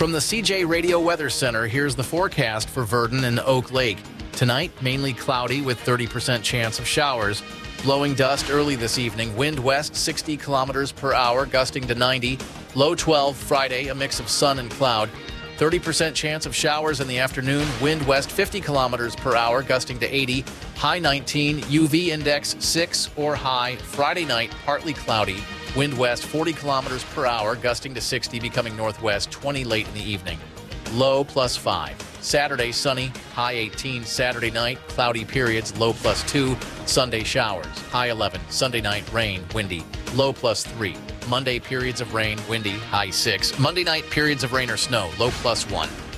From the CJ Radio Weather Center, here's the forecast for Verdon and Oak Lake. Tonight, mainly cloudy with 30% chance of showers. Blowing dust early this evening. Wind west 60 kilometers per hour, gusting to 90. Low 12 Friday, a mix of sun and cloud. 30% chance of showers in the afternoon. Wind west 50 kilometers per hour, gusting to 80. High 19. UV index 6 or high. Friday night, partly cloudy. Wind west 40 kilometers per hour, gusting to 60, becoming northwest 20 late in the evening. Low +5. Saturday, sunny, high 18. Saturday night, cloudy periods, low +2. Sunday, showers, high 11. Sunday night, rain, windy, low +3. Monday, periods of rain, windy, high 6. Monday night, periods of rain or snow, low +1.